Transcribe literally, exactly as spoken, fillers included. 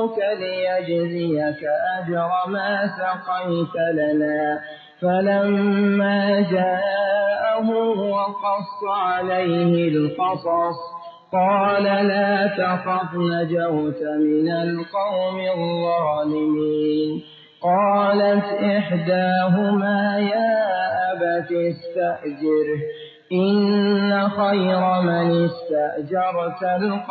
ربك ليجزيك أجر ما سقيت لنا. فلما جاءه وقص عليه القصص قال لا تخف نجوت من القوم الظالمين. قالت إحداهما يا أبت استأجره إن خير من استأجرت القوي